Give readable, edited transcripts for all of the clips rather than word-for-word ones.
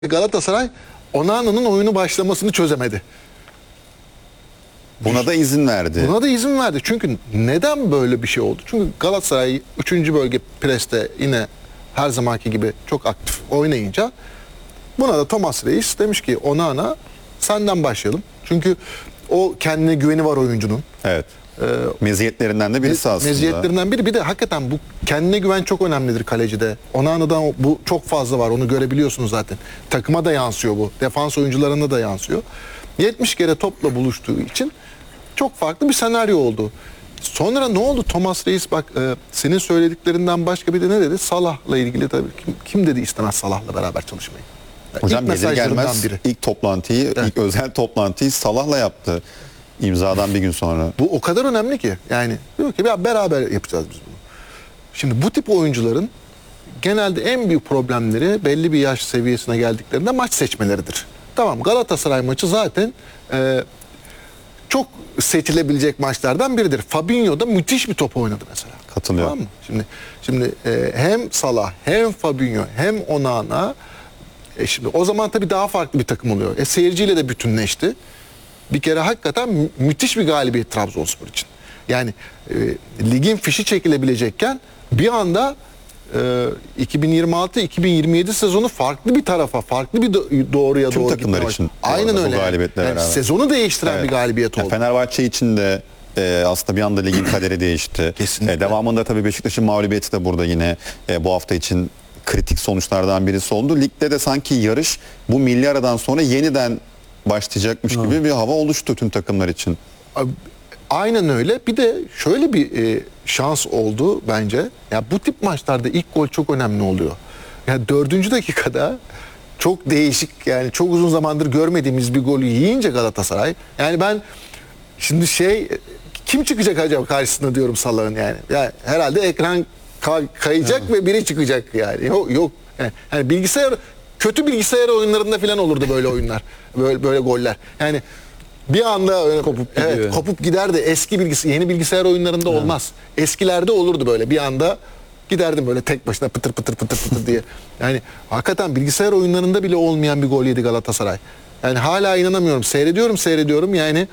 Galatasaray Onana'nın oyunu başlamasını çözemedi. Buna da izin verdi. Buna da izin verdi. Çünkü neden böyle bir şey oldu? Çünkü Galatasaray 3. bölge preste yine her zamanki gibi çok aktif oynayınca buna da Thomas Reis demiş ki Onana senden başlayalım. Çünkü o kendine güveni var oyuncunun. Evet. Meziyetlerinden de birisi aslında. Meziyetlerinden biri. Bir de hakikaten bu kendine güven çok önemlidir kalecide. Onana'dan bu çok fazla var. Onu görebiliyorsunuz zaten. Takıma da yansıyor bu. Defans oyuncularına da yansıyor. 70 kere topla buluştuğu için çok farklı bir senaryo oldu. Sonra ne oldu? Thomas Reis bak senin söylediklerinden başka bir de ne dedi? Salah'la ilgili tabii. Kim dedi istemez Salah'la beraber çalışmayı? Hocam gelir gelmez ilk toplantıyı, ilk özel toplantıyı Salah'la yaptı. İmzadan bir gün sonra. Bu o kadar önemli ki. Yani diyor ki ya beraber yapacağız biz bunu. Şimdi bu tip oyuncuların genelde en büyük problemleri belli bir yaş seviyesine geldiklerinde maç seçmeleridir. Tamam, Galatasaray maçı zaten çok seçilebilecek maçlardan biridir. Fabinho da müthiş bir top oynadı mesela. Katılıyorum. Tamam mı? Şimdi hem Salah hem Fabinho hem Onana şimdi o zaman tabii daha farklı bir takım oluyor. Seyirciyle de bütünleşti. Bir kere hakikaten müthiş bir galibiyet Trabzonspor için. Yani ligin fişi çekilebilecekken bir anda 2026-2027 sezonu farklı bir tarafa, farklı bir doğruya Tüm doğru takımlar için. Aynen öyle. Yani sezonu değiştiren bir galibiyet oldu. Fenerbahçe için de aslında bir anda ligin kaderi değişti. Kesinlikle. Devamında tabii Beşiktaş'ın mağlubiyeti de burada yine bu hafta için kritik sonuçlardan birisi oldu. Ligde de sanki yarış bu milli aradan sonra yeniden başlayacakmış gibi bir hava oluştu tüm takımlar için. Aynen öyle. Bir de şöyle bir şans oldu bence. Ya bu tip maçlarda ilk gol çok önemli oluyor. Yani 4. dakikada çok değişik, yani çok uzun zamandır görmediğimiz bir golü yiyince Galatasaray. Yani ben şimdi kim çıkacak acaba karşısında diyorum Salah'ın yani. Yani herhalde ekran kayacak ve biri çıkacak yani. Yok. Yani kötü bilgisayar oyunlarında falan olurdu böyle oyunlar. Böyle goller. Yani bir anda kopup gider de yeni bilgisayar oyunlarında olmaz. Eskilerde olurdu böyle. Bir anda giderdim böyle tek başına pıtır pıtır diye. Yani hakikaten bilgisayar oyunlarında bile olmayan bir gol yedi Galatasaray. Yani hala inanamıyorum. Seyrediyorum. Yani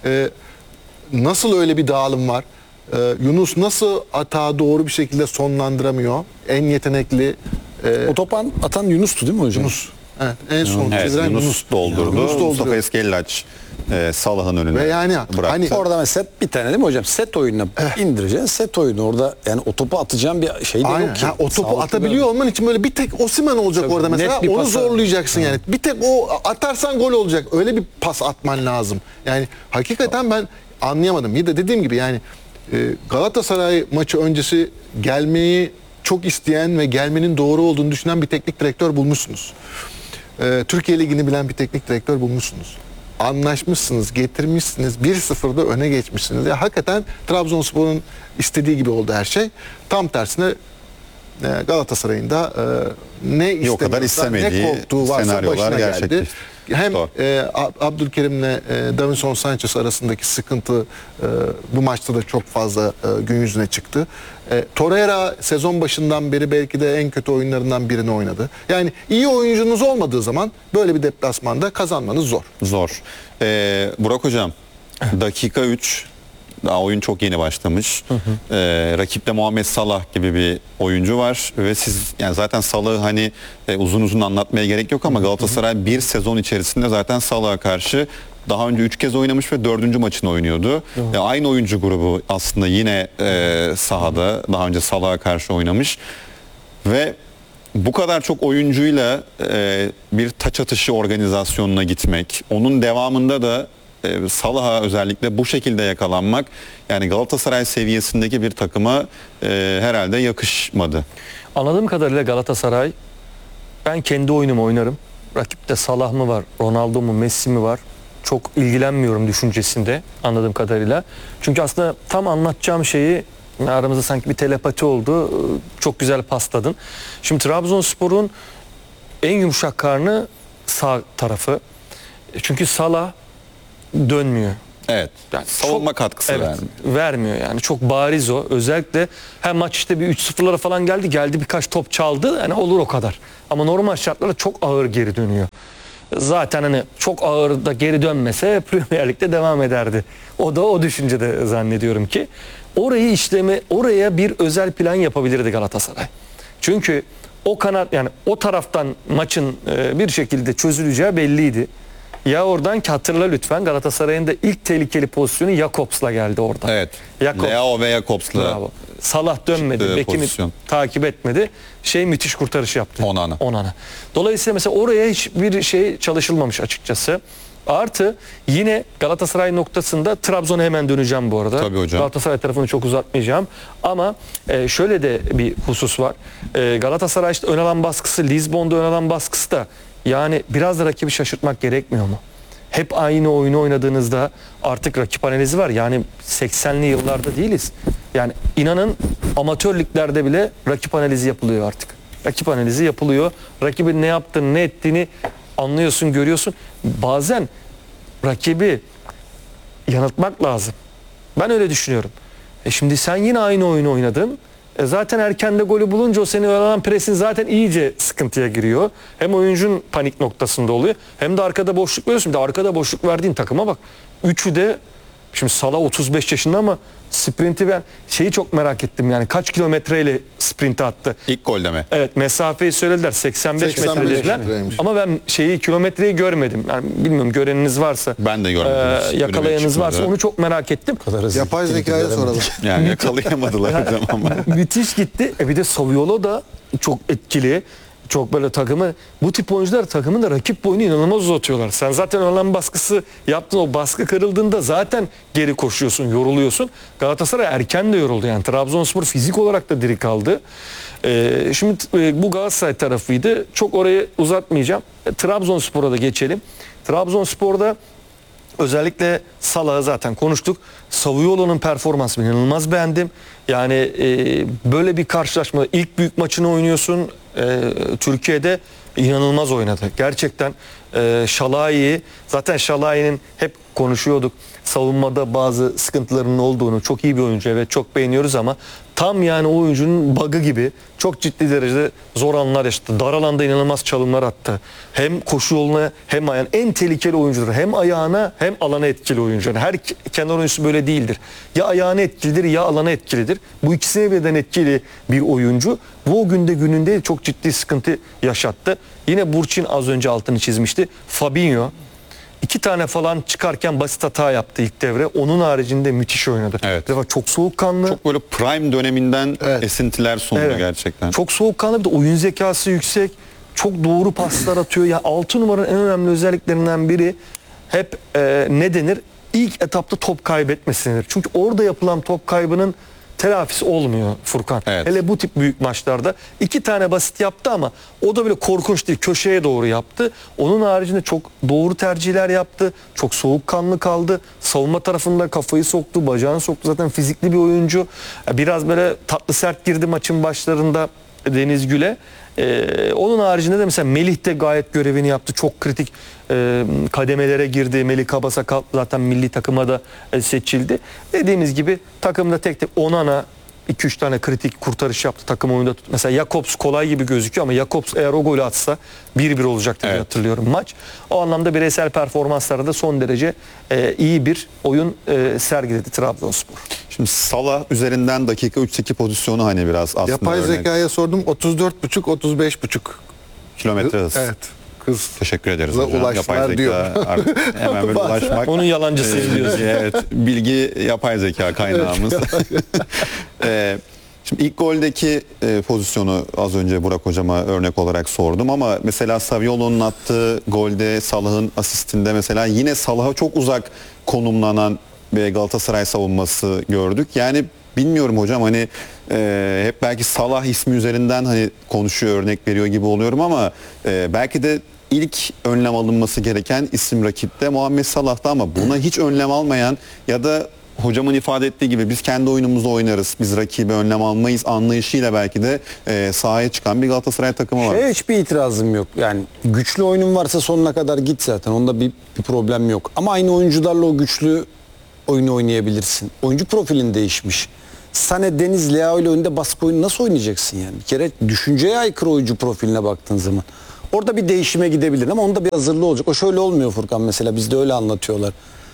nasıl öyle bir dağılım var? Yunus nasıl atağı doğru bir şekilde sonlandıramıyor? En yetenekli o topu atan Yunus'tu değil mi hocam? Yunus. Evet, en son çeviren Yunus doldurdu. Mustafa Eskellaç Salah'ın önüne ve yani bıraktı. Hani orada mesela bir tane değil mi hocam? Set oyununa indireceksin. Set oyunu orada yani o topu atacağın bir şey de yok ki. O topu atabiliyor olman için böyle bir tek Osimhen olacak orada mesela. Onu zorlayacaksın yani. Bir tek o atarsan gol olacak. Öyle bir pas atman lazım. Yani hakikaten ben anlayamadım. Bir de dediğim gibi yani Galatasaray maçı öncesi gelmeyi çok isteyen ve gelmenin doğru olduğunu düşünen bir teknik direktör bulmuşsunuz. Türkiye Ligi'ni bilen bir teknik direktör bulmuşsunuz. Anlaşmışsınız, getirmişsiniz, 1-0'da öne geçmişsiniz. Ya hakikaten Trabzonspor'un istediği gibi oldu her şey. Tam tersine Galatasaray'ın da ne istemiyorsa, ne korktuğu varsa başına geldi. Hem Abdülkerim'le Davinson Sanchez arasındaki sıkıntı bu maçta da çok fazla gün yüzüne çıktı. Torreira sezon başından beri belki de en kötü oyunlarından birini oynadı. Yani iyi oyuncunuz olmadığı zaman böyle bir deplasmanda kazanmanız zor. Zor. Burak hocam, dakika 3. Daha oyun çok yeni başlamış. Rakipte Muhammed Salah gibi bir oyuncu var ve siz yani zaten Salah'ı hani uzun anlatmaya gerek yok ama Galatasaray bir sezon içerisinde zaten Salah'a karşı daha önce 3 kez oynamış ve 4. maçını oynuyordu. Aynı oyuncu grubu aslında yine sahada daha önce Salah'a karşı oynamış ve bu kadar çok oyuncuyla bir taç atışı organizasyonuna gitmek, onun devamında da Salah'a özellikle bu şekilde yakalanmak yani Galatasaray seviyesindeki bir takıma herhalde yakışmadı. Anladığım kadarıyla Galatasaray ben kendi oyunumu oynarım. Rakipte Salah mı var, Ronaldo mu, Messi mi var? Çok ilgilenmiyorum düşüncesinde anladığım kadarıyla. Çünkü aslında tam anlatacağım şeyi aramızda sanki bir telepati oldu. Çok güzel pasladın. Şimdi Trabzonspor'un en yumuşak karnı sağ tarafı. Çünkü Salah dönmüyor. Evet. Yani Savunma katkısı evet, vermiyor. vermiyor yani. Çok bariz o. Özellikle hem maç işte bir 3-0'lara falan geldi birkaç top çaldı. Yani olur o kadar. Ama normal şartlarda çok ağır geri dönüyor. Zaten hani çok ağır da geri dönmese Premier Lig'de devam ederdi. O da o düşüncede zannediyorum ki. Oraya bir özel plan yapabilirdi Galatasaray. Çünkü o kanat yani o taraftan maçın bir şekilde çözüleceği belliydi. Ya oradan ki hatırla lütfen Galatasaray'ın da ilk tehlikeli pozisyonu Jakobs'la geldi orada. Evet. Jakobs. Leo ve Jakobs'la. Bravo. Salah dönmedi. Çıktığı Bekini pozisyon. takip etmedi. Müthiş kurtarış yaptı. Onana. Dolayısıyla mesela oraya hiçbir şey çalışılmamış açıkçası. Artı yine Galatasaray noktasında Trabzon'a hemen döneceğim bu arada. Tabii hocam. Galatasaray tarafını çok uzatmayacağım. Ama şöyle de bir husus var. Galatasaray işte ön alan baskısı, Lizbon'da ön alan baskısı da yani biraz da rakibi şaşırtmak gerekmiyor mu? Hep aynı oyunu oynadığınızda artık rakip analizi var. Yani 80'li yıllarda değiliz. Yani inanın amatör liglerde bile rakip analizi yapılıyor artık. Rakip analizi yapılıyor. Rakibin ne yaptığını, ne ettiğini anlıyorsun, görüyorsun. Bazen rakibi yanıltmak lazım. Ben öyle düşünüyorum. Şimdi sen yine aynı oyunu oynadın. Zaten erken de golü bulunca o seni oyalanan presin zaten iyice sıkıntıya giriyor. Hem oyuncun panik noktasında oluyor hem de arkada boşluk veriyorsun. Bir de arkada boşluk verdiğin takıma bak. Üçü de şimdi Salah 35 yaşında ama sprinti ben çok merak ettim yani kaç kilometreyle sprinti attı. İlk golde mi? Evet mesafeyi söylediler 85 metre dediler metreymiş. ama ben kilometreyi görmedim. Yani bilmiyorum göreniniz varsa. Ben de görmedim. Hiç Yakalayanınız önüme varsa çıkmadı. onu çok merak ettim. Yapay zekaya soralım. Yani yakalayamadılar hocam ama. Müthiş gitti. Bir de Saviolo da çok etkili. Çok böyle takımı bu tip oyuncular takımın da rakip boyunu inanılmaz uzatıyorlar. Sen zaten olan baskısı yaptın o baskı kırıldığında zaten geri koşuyorsun, yoruluyorsun. Galatasaray erken de yoruldu yani. Trabzonspor fizik olarak da diri kaldı. Şimdi bu Galatasaray tarafıydı. Çok orayı uzatmayacağım. Trabzonspor'a da geçelim. Trabzonspor'da özellikle Salah'ı zaten konuştuk. Saviolo'nun performansını inanılmaz beğendim. Yani böyle bir karşılaşmada ilk büyük maçını oynuyorsun. Türkiye'de inanılmaz oynadı. Gerçekten Şalai'yi zaten Şalai'nin hep konuşuyorduk. Savunmada bazı sıkıntılarının olduğunu çok iyi bir oyuncu evet çok beğeniyoruz ama tam yani o oyuncunun bug'ı gibi çok ciddi derecede zor anlar yaşadı. Dar alanda inanılmaz çalımlar attı. Hem koşu yoluna hem ayağına en tehlikeli oyuncudur. Hem ayağına hem alana etkili oyuncu. Yani her kenar oyuncusu böyle değildir. Ya ayağına etkilidir ya alana etkilidir. Bu ikisine birden etkili bir oyuncu. Bu gününde çok ciddi sıkıntı yaşattı. Yine Burçin az önce altını çizmişti. Fabinho 2 tane falan çıkarken basit hata yaptı ilk devre. Onun haricinde müthiş oynadı. Evet. Çok soğukkanlı. Çok böyle prime döneminden esintiler sundu Evet. gerçekten. Çok soğukkanlı bir de oyun zekası yüksek. Çok doğru paslar atıyor. Yani 6 numaranın en önemli özelliklerinden biri hep ne denir? İlk etapta top kaybetmesidir. Çünkü orada yapılan top kaybının telafisi olmuyor Furkan. Evet. Hele bu tip büyük maçlarda 2 tane basit yaptı ama o da böyle korkunç değil. Köşeye doğru yaptı. Onun haricinde çok doğru tercihler yaptı. Çok soğukkanlı kaldı. Savunma tarafında kafayı soktu, bacağını soktu. Zaten fizikli bir oyuncu. Biraz böyle tatlı sert girdi maçın başlarında Deniz Gül'e. Onun haricinde de mesela Melih de gayet görevini yaptı. Çok kritik kademelere girdi. Melih Kabasakal zaten milli takıma da seçildi. Dediğimiz gibi takımda tek Onana 2-3 tane kritik kurtarış yaptı takım oyunda. Mesela Jakobs kolay gibi gözüküyor ama Jakobs eğer o golü atsa 1-1 olacaktı diye hatırlıyorum maç. O anlamda bireysel performanslarda da son derece iyi bir oyun sergiledi Trabzonspor. Şimdi Salah üzerinden dakika 3-8 pozisyonu hani biraz aslında Yapay örnek. zekaya sordum 34,5-35,5 Kilometre hız. Evet. Hız. Teşekkür ederiz Hızla hocam. ulaştılar Yapay zeka diyor. artık hemen böyle ulaşmak. Onun yalancısıyım diyorsun. Evet. Bilgi yapay zeka kaynağımız. Şimdi ilk goldeki pozisyonu az önce Burak hocama örnek olarak sordum ama mesela Saviolo'nun attığı golde Salah'ın asistinde mesela yine Salah'a çok uzak konumlanan bir Galatasaray savunması gördük. Yani bilmiyorum hocam hani hep belki Salah ismi üzerinden hani konuşuyor örnek veriyor gibi oluyorum ama belki de ilk önlem alınması gereken isim rakipte Muhammed Salah'ta ama buna hiç önlem almayan ya da hocamın ifade ettiği gibi biz kendi oyunumuzda oynarız. Biz rakibe önlem almayız anlayışıyla belki de sahaya çıkan bir Galatasaray takımı var. Hiçbir itirazım yok. Yani güçlü oyunun varsa sonuna kadar git zaten. Onda bir problem yok. Ama aynı oyuncularla o güçlü oyunu oynayabilirsin. Oyuncu profilin değişmiş. Sané, Deniz, Leao ile önünde baskı oyunu nasıl oynayacaksın yani? Bir kere düşünceye aykırı oyuncu profiline baktığın zaman. Orada bir değişime gidebilir ama onda bir hazırlığı olacak. O şöyle olmuyor Furkan, mesela bizde öyle anlatıyorlar.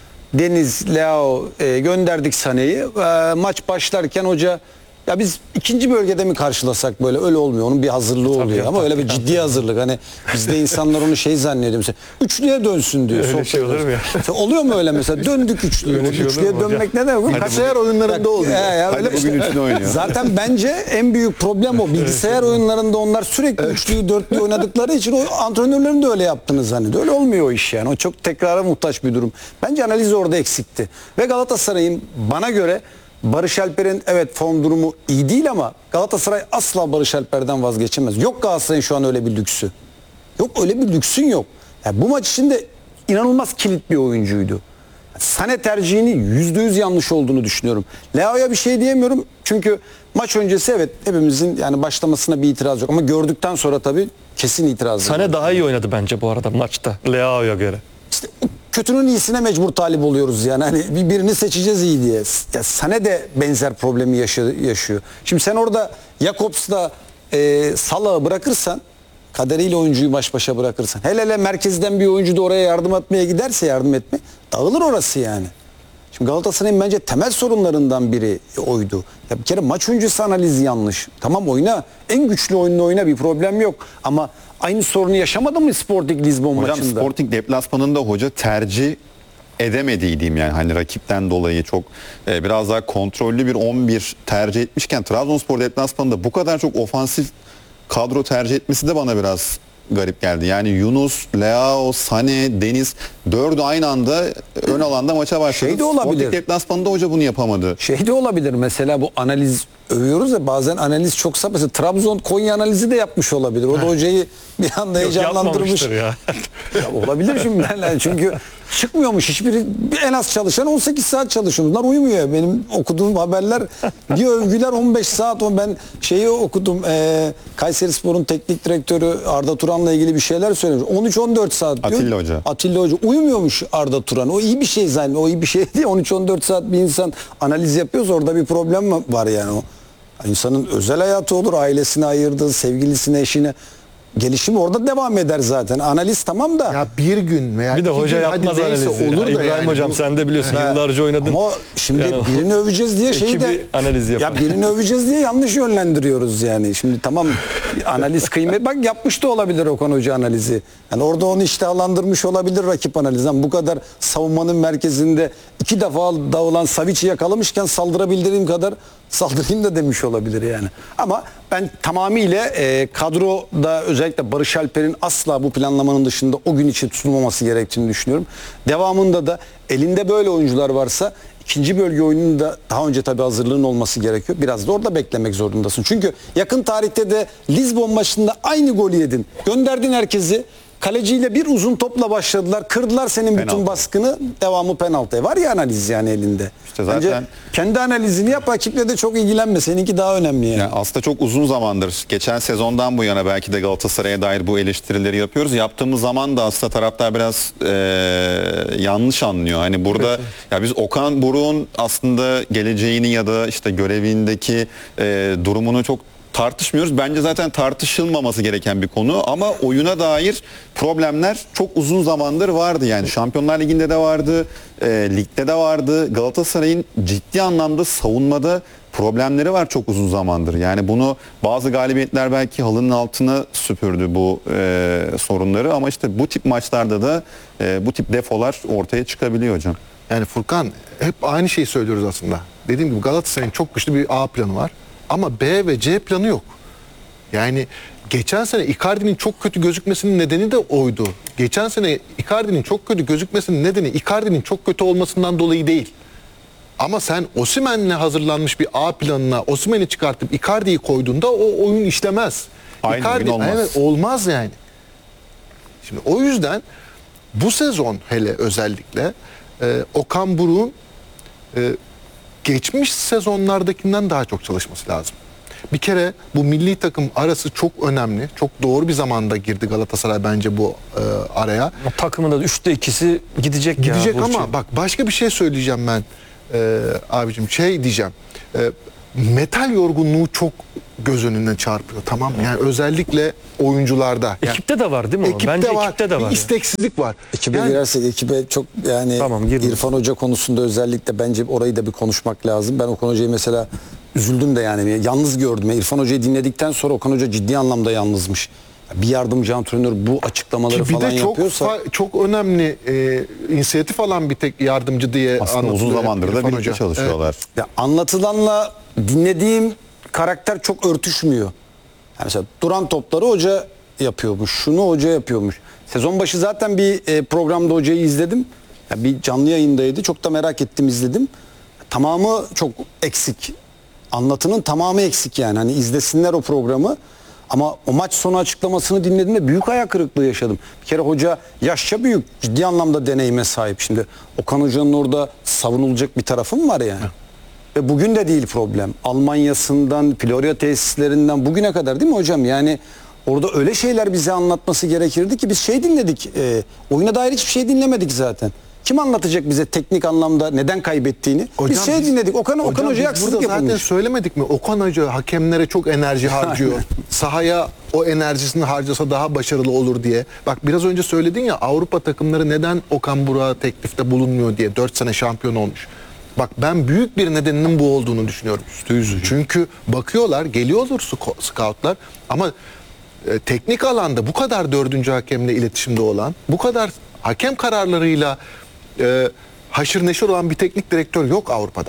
Deniz, Leao gönderdik Sané'yi. Maç başlarken hoca ya biz ikinci bölgede mi karşılasak, böyle öyle olmuyor. Onun bir hazırlığı oluyor ama öyle bir ciddi hazırlık. Hani bizde insanlar onu şey zannediyor. Mesela üçlüye dönsün diyor. Öyle şey olur mu ya? Oluyor mu öyle mesela? Döndük üçlüye. Öyle şey olur Üçlüye mu dönmek ne demek? Bilgisayar oyunlarında oluyor. Öyle Bugün üçlü oynuyor. Zaten bence en büyük problem o. Bilgisayar oyunlarında onlar sürekli üçlüyü dörtlüyü oynadıkları için o antrenörlerin de öyle yaptığını zannediyor. Öyle olmuyor o iş yani. O çok tekrara muhtaç bir durum. Bence analiz orada eksikti. Ve Galatasaray'ın bana göre Barış Alper'in evet form durumu iyi değil ama Galatasaray asla Barış Alper'den vazgeçemez. Yok Galatasaray'ın şu an öyle bir lüksü. Yok, öyle bir lüksün yok. Yani bu maç içinde inanılmaz kilit bir oyuncuydu. Sané tercihini %100 yanlış olduğunu düşünüyorum. Leao'ya bir şey diyemiyorum. Çünkü maç öncesi evet hepimizin yani başlamasına bir itiraz yok. Ama gördükten sonra tabii kesin itiraz var. Sané daha iyi oynadı bence bu arada maçta Leao'ya göre. İşte kötünün iyisine mecbur talip oluyoruz yani. Hani birini seçeceğiz iyi diye. Ya Sané de benzer problemi yaşıyor. Şimdi sen orada Jakobs'la Salah'ı bırakırsan, kaderiyle oyuncuyu baş başa bırakırsan, hele merkezden bir oyuncu da oraya yardım etmeye giderse yardım etme, dağılır orası yani. Şimdi Galatasaray'ın bence temel sorunlarından biri oydu. Ya bir kere maç öncesi analizi yanlış. Tamam oyna, en güçlü oyununu oyna, bir problem yok. Ama aynı sorunu yaşamadı mı Sporting Lisbon Hocam maçında? Sporting deplasmanında hoca tercih edemediği diyeyim yani hani rakipten dolayı çok biraz daha kontrollü bir 11 tercih etmişken Trabzonspor deplasmanında bu kadar çok ofansif kadro tercih etmesi de bana biraz garip geldi. Yani Yunus, Leao, Sané, Deniz dördü aynı anda ön alanda maça başladı. Şey de olabilir. Sporting deplasmanında hoca bunu yapamadı. Şey de olabilir mesela, bu analiz övüyoruz ya bazen analiz çok sapı. Mesela Trabzon Konya analizi de yapmış olabilir. O da hocayı bir anda heyecanlandırmış. Yapmamıştır ya. Ya olabilir şimdi yani çünkü çıkmıyormuş hiçbiri, en az çalışan 18 saat çalışıyor. Bunlar uyumuyor. Benim okuduğum haberler bir övgüler 15 saat. Ben şeyi okudum. Kayserispor'un teknik direktörü Arda Turan'la ilgili bir şeyler söylemiş. 13-14 saat diyor. Atilla Hoca. Atilla Hoca uyumuyormuş Arda Turan. O iyi bir şey zaten. O iyi bir şey değil. 13-14 saat bir insan analiz yapıyorsa orada bir problem var yani o. İnsanın özel hayatı olur, ailesine ayırdığı, sevgilisine, eşine. Gelişim orada devam eder zaten. Analiz tamam da. Ya bir gün veya Bir de iki hoca gün, hadi yapmaz neyse analizi. olur da İbrahim yani hocam bu- sen de biliyorsun yıllarca oynadın. Ama şimdi Yani birini öveceğiz diye şeyi de ekibi analiz yapar. ya birini öveceğiz diye yanlış yönlendiriyoruz yani. Şimdi tamam analiz kıymet, bak yapmış da olabilir Okan Hoca analizi. Yani orada onu iştahlandırmış olabilir rakip analiz. Ama bu kadar savunmanın merkezinde 2 defa dağılan Savic'i yakalamışken saldırabildiğim kadar saldırayım da demiş olabilir yani. Ama ben tamamıyla kadroda özellikle Barış Alper'in asla bu planlamanın dışında o gün için tutulmaması gerektiğini düşünüyorum. Devamında da elinde böyle oyuncular varsa ikinci bölge oyununda da daha önce tabii hazırlığın olması gerekiyor. Biraz da orada beklemek zorundasın. Çünkü yakın tarihte de Lisbon maçında aynı golü yedin. Gönderdin herkesi. Kaleciyle bir uzun topla başladılar. Kırdılar senin bütün Penaltı. baskını. Devamı penaltı. Var ya analiz yani elinde. İşte zaten- Bence kendi analizini yap, rakiple de çok ilgilenme. Seninki daha önemli yani. Yani aslında çok uzun zamandır, geçen sezondan bu yana belki de Galatasaray'a dair bu eleştirileri yapıyoruz. Yaptığımız zaman da aslında taraftar biraz yanlış anlıyor. Hani burada ya biz Okan Buruk'un aslında geleceğini ya da işte görevindeki durumunu çok tartışmıyoruz. Bence zaten tartışılmaması gereken bir konu ama oyuna dair problemler çok uzun zamandır vardı. Yani Şampiyonlar Ligi'nde de vardı, ligde de vardı. Galatasaray'ın ciddi anlamda savunmada problemleri var çok uzun zamandır. Yani bunu bazı galibiyetler belki halının altına süpürdü bu sorunları ama işte bu tip maçlarda da bu tip defolar ortaya çıkabiliyor hocam. Yani Furkan hep aynı şeyi söylüyoruz aslında. Dediğim gibi Galatasaray'ın çok güçlü bir A planı var. Ama B ve C planı yok. Yani geçen sene Icardi'nin çok kötü gözükmesinin nedeni de oydu. Geçen sene Icardi'nin çok kötü gözükmesinin nedeni Icardi'nin çok kötü olmasından dolayı değil. Ama sen Osimhen'le hazırlanmış bir A planına Osimhen'i çıkartıp Icardi'yi koyduğunda o oyun işlemez. Aynı oyun olmaz. Evet, olmaz yani. Şimdi o yüzden bu sezon hele özellikle Okan Buruk'un geçmiş sezonlardakinden daha çok çalışması lazım. Bir kere bu milli takım arası çok önemli. Çok doğru bir zamanda girdi Galatasaray bence bu araya. O takımın da 3'te 2'si gidecek ya. Gidecek Burcu. ama bak başka bir şey söyleyeceğim ben. abicim şey diyeceğim. Metal yorgunluğu çok göz önüne çarpıyor, tamam mı? Yani özellikle oyuncularda. Yani Ekipte de var değil mi o? ekipte Bence var, ekipte de var. bir isteksizlik var. Ekibe Yani- girersek ekibe çok yani Tamam, girdim. İrfan Hoca konusunda özellikle bence orayı da bir konuşmak lazım. Ben Okan Hoca'yı mesela üzüldüm de yani yalnız gördüm. İrfan Hoca'yı dinledikten sonra Okan Hoca ciddi anlamda yalnızmış. Bir yardımcı antrenör bu açıklamaları Ki bir falan de çok yapıyorsa çok önemli inisiyatif alan bir tek yardımcı diye Aslında uzun anlatılıyor zamandır da İrfan birlikte Hoca. çalışıyorlar. ya anlatılanla dinlediğim karakter çok örtüşmüyor. Yani mesela duran topları hoca yapıyormuş, şunu hoca yapıyormuş. Sezon başı zaten bir programda hocayı izledim. Ya bir canlı yayındaydı. Çok da merak ettim, izledim. Tamamı çok eksik. Anlatının tamamı eksik yani. Hani izlesinler o programı. Ama o maç sonu açıklamasını dinlediğimde büyük hayal kırıklığı yaşadım. Bir kere hoca yaşça büyük, ciddi anlamda deneyime sahip. Şimdi Okan Hoca'nın orada savunulacak bir tarafı mı var yani? Ve bugün de değil problem. Almanya'sından, Florya tesislerinden bugüne kadar değil mi hocam? Yani orada öyle şeyler bize anlatması gerekirdi ki biz şey dinledik. Oyuna dair hiçbir şey dinlemedik zaten. Kim anlatacak bize teknik anlamda neden kaybettiğini? Hocam biz dinledik. Okan hocam Hoca'ya biz haksızlık burada zaten yapılmış. söylemedik mi? Okan Hoca hakemlere çok enerji harcıyor. Sahaya o enerjisini harcasa daha başarılı olur diye. Bak biraz önce söyledin ya, Avrupa takımları neden Okan Burak'a teklifte bulunmuyor diye 4 sene şampiyon olmuş. Bak ben büyük bir nedeninin bu olduğunu düşünüyorum. Çünkü bakıyorlar, geliyorlar scoutlar ama teknik alanda bu kadar dördüncü hakemle iletişimde olan, bu kadar hakem kararlarıyla haşır neşir olan bir teknik direktör yok Avrupa'da.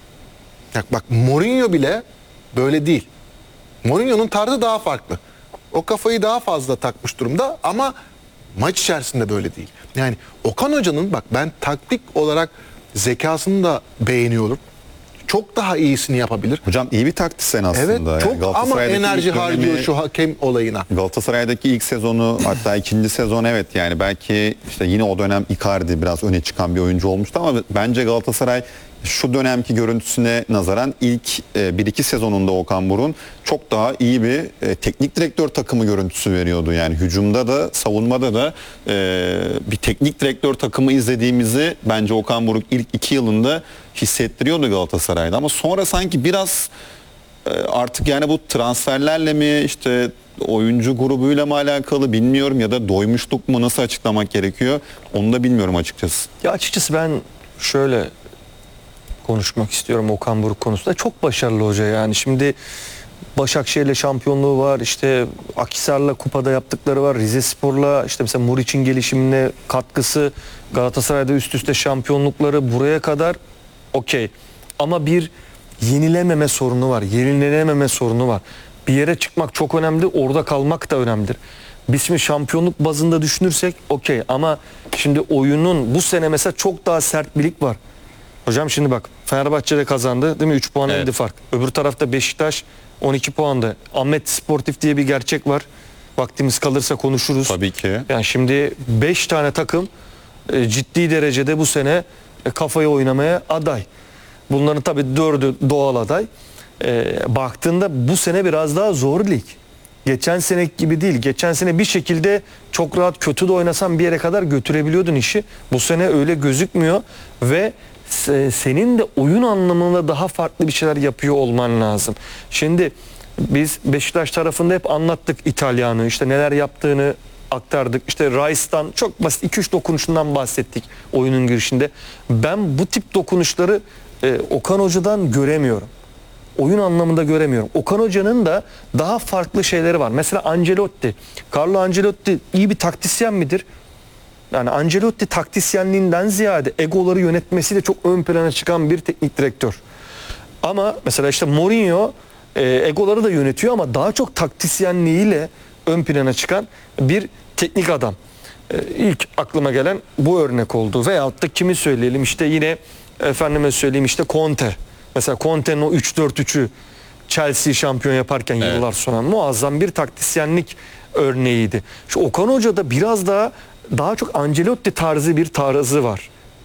Bak Mourinho bile böyle değil. Mourinho'nun tarzı daha farklı. O kafayı daha fazla takmış durumda ama maç içerisinde böyle değil. Yani Okan Hoca'nın, bak ben taktik olarak zekasını da beğeniyorum. Çok daha iyisini yapabilir. Hocam iyi bir taktisyen aslında. Evet, Yani çok ama Galatasaray'daki enerji ilk harcıyor dönemi- şu hakem olayına. Galatasaray'daki ilk sezonu, hatta ikinci sezon, evet yani belki işte yine o dönem Icardi biraz öne çıkan bir oyuncu olmuştu ama bence Galatasaray şu dönemki görüntüsüne nazaran ilk 1-2 sezonunda Okan Buruk'un çok daha iyi bir teknik direktör takımı görüntüsü veriyordu. Yani hücumda da savunmada da bir teknik direktör takımı izlediğimizi bence Okan Buruk ilk 2 yılında hissettiriyordu Galatasaray'da ama sonra sanki biraz artık yani bu transferlerle mi, işte oyuncu grubuyla mı alakalı bilmiyorum ya da doymuşluk mu, nasıl açıklamak gerekiyor onu da bilmiyorum açıkçası. Ya açıkçası ben şöyle konuşmak istiyorum Okan Buruk konusunda. Çok başarılı hoca yani. Şimdi Başakşehir'le şampiyonluğu var. İşte Akhisar'la kupada yaptıkları var. Rizespor'la işte mesela Muriç'in gelişimine katkısı, Galatasaray'da üst üste şampiyonlukları, buraya kadar okey. Ama bir yenilememe sorunu var. Yenilenememe sorunu var. Bir yere çıkmak çok önemli. Orada kalmak da önemlidir. Biz şimdi şampiyonluk bazında düşünürsek okey. Ama şimdi oyunun bu sene mesela çok daha sert bir lig var. Hocam şimdi bak, Fenerbahçe'de kazandı değil mi? 3 puan Evet. elde fark. Öbür tarafta Beşiktaş 12 puanda. Ahmet Sportif diye bir gerçek var. Vaktimiz kalırsa konuşuruz. Tabii ki. Yani şimdi 5 tane takım ciddi derecede bu sene kafayı oynamaya aday. Bunların tabii 4'ü doğal aday. Baktığında bu sene biraz daha zor lig. Geçen seneki gibi değil. Geçen sene bir şekilde çok rahat, kötü de oynasan bir yere kadar götürebiliyordun işi. Bu sene öyle gözükmüyor ve senin de oyun anlamında daha farklı bir şeyler yapıyor olman lazım. Şimdi biz Beşiktaş tarafında hep anlattık İtalyan'ı, işte neler yaptığını aktardık. İşte Rice'dan çok basit 2-3 dokunuşundan bahsettik oyunun girişinde. Ben bu tip dokunuşları Okan Hoca'dan göremiyorum. Oyun anlamında göremiyorum. Okan Hoca'nın da daha farklı şeyleri var. Mesela Ancelotti. Carlo Ancelotti iyi bir taktisyen midir? Yani Ancelotti taktisyenliğinden ziyade egoları yönetmesiyle çok ön plana çıkan bir teknik direktör. Ama mesela işte Mourinho egoları da yönetiyor ama daha çok taktisyenliğiyle ön plana çıkan bir teknik adam. İlk aklıma gelen bu örnek oldu. Veyahut da kimi söyleyelim, işte yine efendime söyleyeyim, işte Conte. Mesela Conte'nin o 3-4-3'ü Chelsea şampiyon yaparken yıllar sonra muazzam bir taktisyenlik örneğiydi. Şu Okan Hoca'da biraz daha çok Ancelotti tarzı bir tarzı var.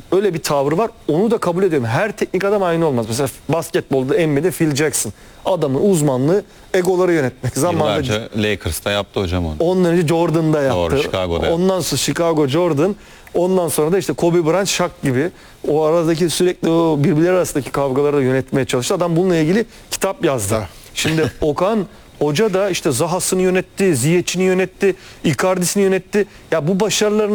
Öyle bir tavrı var. Onu da kabul ediyorum. Her teknik adam aynı olmaz. Mesela basketbolda NBA'de Phil Jackson. Adamın uzmanlığı egoları yönetmek. Zamanında Yıllarca Lakers'ta yaptı hocam onu. ondan önce Jordan'da yaptı. Doğru, Chicago'da yaptı. Ondan sonra Chicago Jordan. Ondan sonra da işte Kobe Bryant, Shaq gibi o aradaki sürekli o birbirleri arasındaki kavgaları da yönetmeye çalıştı. Adam bununla ilgili kitap yazdı. Ha. Şimdi Okan Hoca da işte Zaha'sını yönetti, Ziyech'ini yönetti, Icardi'sini yönetti. Ya bu başarılarını